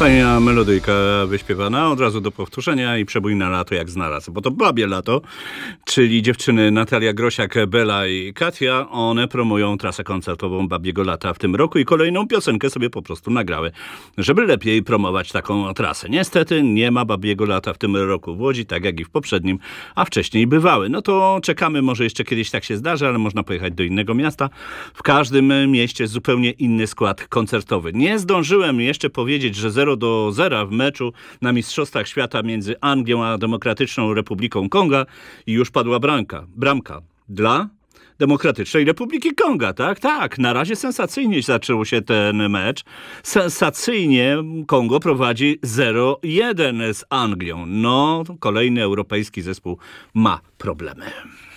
Fajna melodyjka wyśpiewana, od razu do powtórzenia i przebój na lato jak znalazł. Bo to babie lato, czyli dziewczyny Natalia Grosiak, Bela i Katia, one promują trasę koncertową Babiego Lata w tym roku i kolejną piosenkę sobie po prostu nagrały, żeby lepiej promować taką trasę. Niestety nie ma Babiego Lata w tym roku w Łodzi, tak jak i w poprzednim, a wcześniej bywały. No to czekamy, może jeszcze kiedyś tak się zdarzy, ale można pojechać do innego miasta. W każdym mieście zupełnie inny skład koncertowy. Nie zdążyłem jeszcze powiedzieć, że 0-0 w meczu na Mistrzostwach Świata między Anglią a Demokratyczną Republiką Konga i już padła bramka dla Demokratycznej Republiki Konga, tak? Tak, na razie sensacyjnie zaczął się ten mecz. Sensacyjnie Kongo prowadzi 0-1 z Anglią. No, kolejny europejski zespół ma problemy.